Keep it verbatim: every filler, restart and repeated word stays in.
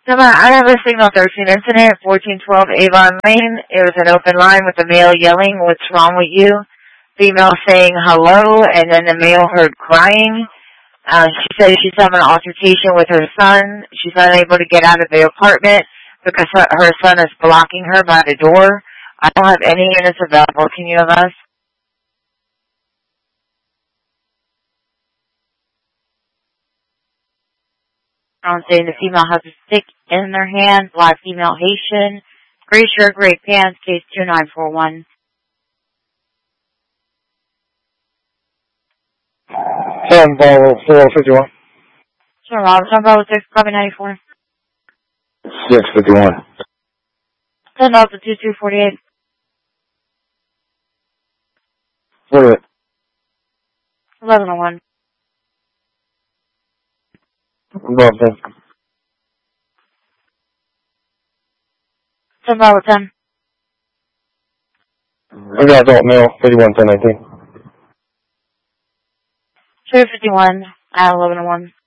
Come on, I have a signal thirteen incident, fourteen twelve Avon Lane. It was an open line with a male yelling, "What's wrong with you?" Female saying hello, and then the male heard crying. Uh, she said she's having an altercation with her son. She's unable to get out of the apartment because her, her son is blocking her by the door. I don't have any units available. Can you have us? I'm saying the female has a stick in their hand, black female Haitian, gray shirt, gray pants, case two nine four one. ten Bravo four fifty-one. Sure, Rob. ten Bravo six, copy ninety-four. six fifty-one. ten Delta two two forty-eight. forty-eight. eleven oh one. Above ten. ten Bravo ten. I got adult male, fifty-one ten nineteen. two fifty-one at eleven oh one.